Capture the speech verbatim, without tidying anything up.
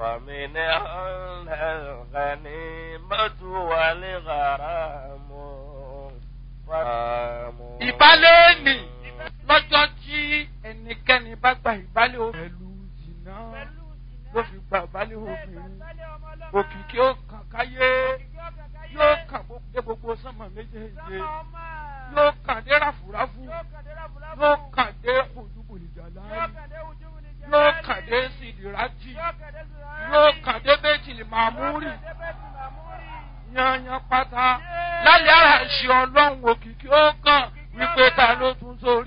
فمنها الغنيمة والغرام. ìbálẹ̀ nì lọ́jọ́ tí ẹnikẹ́ni bá gba ìbálẹ̀ pẹ̀lú jìnnà ló fi gba ìbálẹ̀ obìnrin òkìkí ó kàn káyé yóò kàn dé gbogbo sánmà méjèèjì yóò kàn dé ráfúráfú yóò kàn dé ojúbòlìjàláyé yóò kàn dé sídìrájì yóò kàn dé bẹ́tìlì màmúrì yanyan pátá lálẹ́ àṣẹ ọlọ́run òkìkí ó kàn wípé ta ló tún sórí.